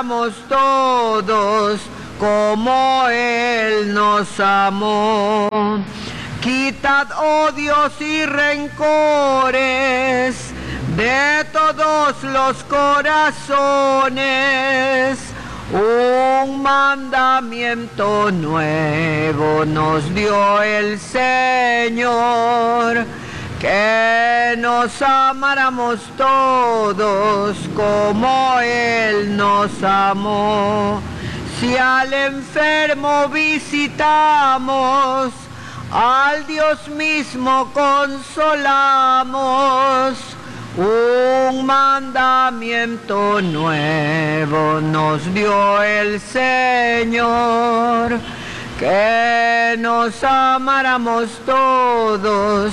amáramos todos como Él nos amó. Quitad odios y rencores de todos los corazones. Un mandamiento nuevo nos dio el Señor, que nos amáramos todos como Él nos amó. Si al enfermo visitamos, al Dios mismo consolamos. Un mandamiento nuevo nos dio el Señor, que nos amáramos todos